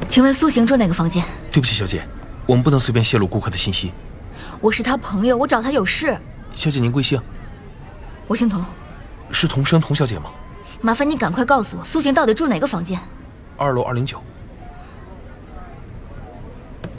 请问苏行住哪个房间？ 对不起，小姐，我们不能随便泄露顾客的信息。 我是他朋友，我找他有事。 小姐，您贵姓？ 我姓童。 是童生童小姐吗？ 麻烦你赶快告诉我，苏行到底住哪个房间？ 2楼209。